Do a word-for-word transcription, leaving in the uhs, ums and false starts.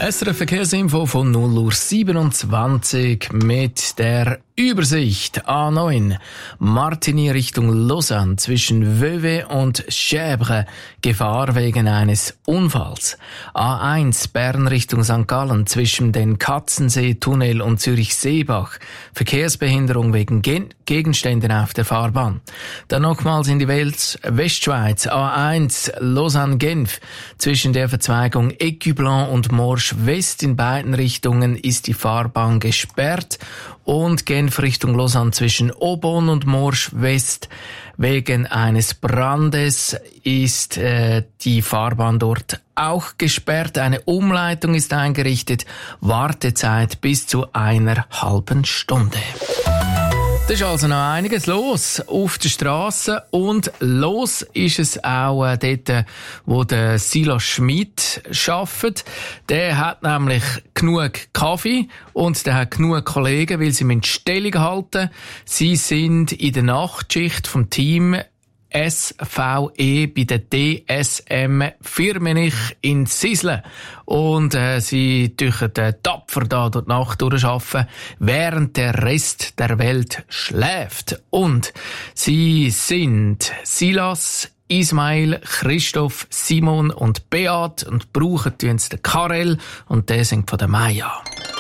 S R F Verkehrsinfo von null Uhr siebenundzwanzig mit der Übersicht. A neun Martigny Richtung Lausanne zwischen Vevey und Chèvres. Gefahr wegen eines Unfalls. A eins Bern Richtung Sankt Gallen zwischen den Katzensee-Tunnel und Zürich-Seebach. Verkehrsbehinderung wegen Gen- Gegenständen auf der Fahrbahn. Dann nochmals in die Welt Westschweiz. A eins Lausanne-Genf zwischen der Verzweigung Écublens und Morsch West in beiden Richtungen ist die Fahrbahn gesperrt. Und Genf Richtung Lausanne zwischen Aubonne und Morsch West. Wegen eines Brandes ist äh, die Fahrbahn dort auch gesperrt. Eine Umleitung ist eingerichtet. Wartezeit bis zu einer halben Stunde. Da ist also noch einiges los auf der Strasse und los ist es auch äh, dort, wo der Silas Schmid arbeitet. Der hat nämlich genug Kaffee und der hat genug Kollegen, weil sie mit Stellung halten. Sie sind in der Nachtschicht vom Team S V E bei der D S M Firmenich in Sisle. Und äh, sie dürfen äh, tapfer da durch die Nacht durcharbeiten, während der Rest der Welt schläft. Und sie sind Silas, Ismail, Christoph, Simon und Beat und brauchen den Karel und der sind von der Maya.